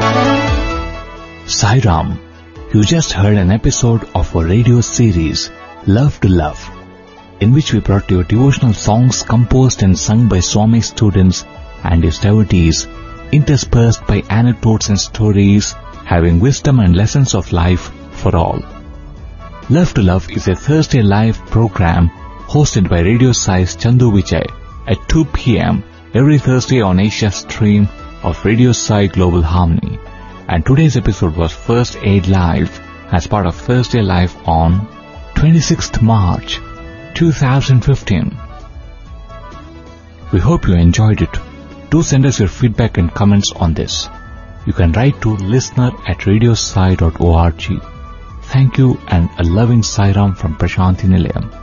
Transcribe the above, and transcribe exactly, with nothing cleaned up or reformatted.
Sai Ram, you just heard an episode of our radio series, Love to Love, in which we brought you devotional songs composed and sung by Swami students and his devotees, interspersed by anecdotes and stories having wisdom and lessons of life for all. Love to Love is a Thursday live program hosted by Radio Sai's Chandu Vijay at two p.m. every Thursday on Asia stream of Radio Sai Global Harmony. And today's episode was first aired live as part of Thursday Live on twenty-sixth March twenty fifteen. We hope you enjoyed it. Do send us your feedback and comments on this. You can write to listener at radiosai dot org. Thank you and a loving Sai Ram from Prashanthi Nilayam.